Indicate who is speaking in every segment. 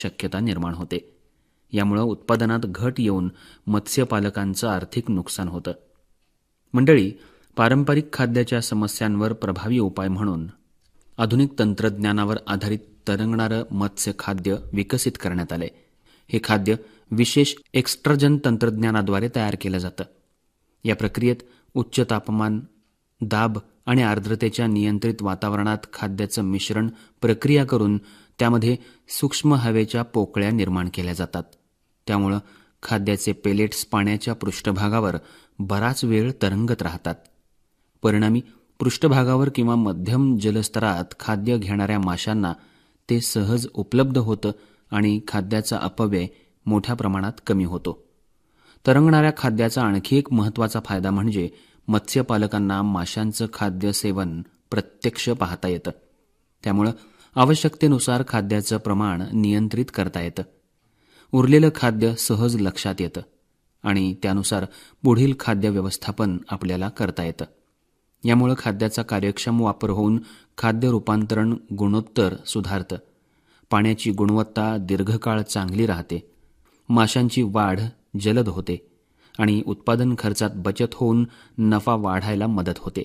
Speaker 1: शक्यता निर्माण होते. यामुळे उत्पादनात घट येऊन मत्स्यपालकांचं आर्थिक नुकसान होतं. मंडळी, पारंपरिक खाद्याच्या समस्यांवर प्रभावी उपाय म्हणून आधुनिक तंत्रज्ञानावर आधारित तरंगणारं मत्स्य खाद्य विकसित करण्यात आलंय. हे खाद्य विशेष एक्स्ट्राजन तंत्रज्ञानाद्वारे तयार केलं जातं. या प्रक्रियेत उच्च तापमान, दाब आणि आर्द्रतेच्या नियंत्रित वातावरणात खाद्याचं मिश्रण प्रक्रिया करून त्यामध्ये सूक्ष्म हवेच्या पोकळ्या निर्माण केल्या जातात. त्यामुळं खाद्याचे पेलेट्स पाण्याच्या पृष्ठभागावर बराच वेळ तरंगत राहतात. परिणामी पृष्ठभागावर किंवा मध्यम जलस्तरात खाद्य घेणाऱ्या माशांना ते सहज उपलब्ध होतं आणि खाद्याचा अपव्यय मोठ्या प्रमाणात कमी होतो. तरंगणाऱ्या खाद्याचा आणखी एक महत्त्वाचा फायदा म्हणजे मत्स्यपालकांना माशांचं खाद्य सेवन प्रत्यक्ष पाहता येतं. त्यामुळं आवश्यकतेनुसार खाद्याचं प्रमाण नियंत्रित करता येतं. उरलेलं खाद्य सहज लक्षात येतं आणि त्यानुसार पुढील खाद्य व्यवस्थापन आपल्याला करता येतं. यामुळे खाद्याचा कार्यक्षम वापर होऊन खाद्य रूपांतरण गुणोत्तर सुधारतं. पाण्याची गुणवत्ता दीर्घकाळ चांगली राहते. माशांची वाढ जलद होते आणि उत्पादन खर्चात बचत होऊन नफा वाढायला मदत होते.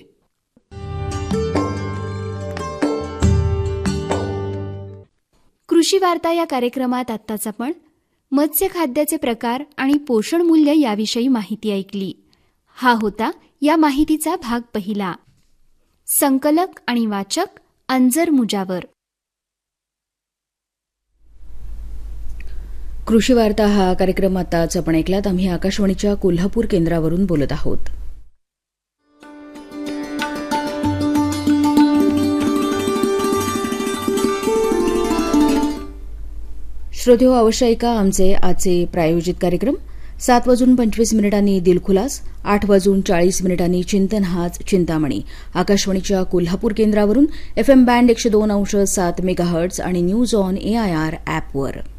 Speaker 2: कृषी वार्ता या कार्यक्रमात आत्ताच आपण मत्स्य खाद्याचे प्रकार आणि पोषण मूल्य याविषयी माहिती ऐकली. हा होता या माहितीचा भाग पहिला. संकलक आणि वाचक अंजर मुजावर.
Speaker 3: कृषी वार्ता हा कार्यक्रम आताच आपण ऐकलात. आम्ही आकाशवाणीच्या कोल्हापूर केंद्रावरून बोलत आहोत. श्रोतेहो, अवश्य ऐका आमचे आजचे प्रायोजित कार्यक्रम. 7:25 दिलखुलास, 8:40 चिंतन हाच चिंतामणी. आकाशवाणीच्या कोल्हापूर केंद्रावरून FM बँड 102.7 मेगाहर्ट्झ आणि न्यूज ऑन AIR ॲपवर.